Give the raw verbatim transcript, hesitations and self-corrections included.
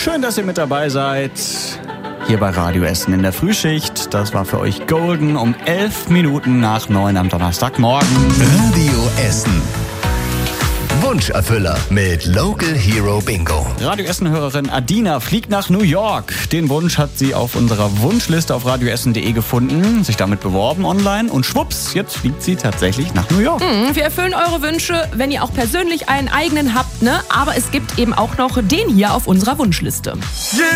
Schön, dass ihr mit dabei seid. Hier bei Radio Essen in der Frühschicht. Das war für euch Golden um elf Minuten nach neun am Donnerstagmorgen. Radio Essen. Wunscherfüller mit Local Hero Bingo. Radio Essen-Hörerin Adina fliegt nach New York. Den Wunsch hat sie auf unserer Wunschliste auf radioessen punkt de gefunden, sich damit beworben online und schwupps, jetzt fliegt sie tatsächlich nach New York. Mhm, wir erfüllen eure Wünsche, wenn ihr auch persönlich einen eigenen habt, ne? Aber es gibt eben auch noch den hier auf unserer Wunschliste.